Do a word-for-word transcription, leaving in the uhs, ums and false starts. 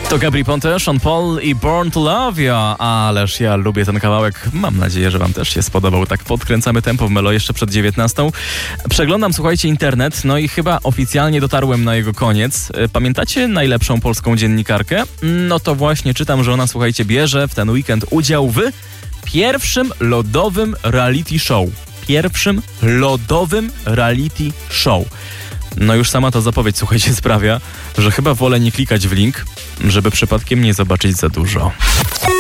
To Gabry Ponte, Sean Paul i Born to Love You. Ależ ja lubię ten kawałek. Mam nadzieję, że wam też się spodobał. Tak podkręcamy tempo w Melo jeszcze przed dziewiętnastą. Przeglądam, słuchajcie, internet, no i chyba oficjalnie dotarłem na jego koniec. Pamiętacie najlepszą polską dziennikarkę? No to właśnie czytam, że ona, słuchajcie, bierze w ten weekend udział w pierwszym lodowym reality show. Pierwszym lodowym reality show. No już sama ta zapowiedź, słuchajcie, sprawia, że chyba wolę nie klikać w link, żeby przypadkiem nie zobaczyć za dużo.